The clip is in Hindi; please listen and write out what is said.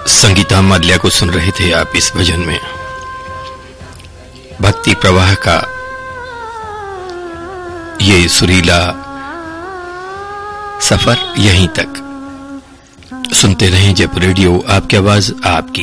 संगीता माल्या को सुन रहे थे आप इस भजन में। भक्ति प्रवाह का ये सुरीला सफर यहीं तक। सुनते रहें जब रेडियो आपकी आवाज आपकी।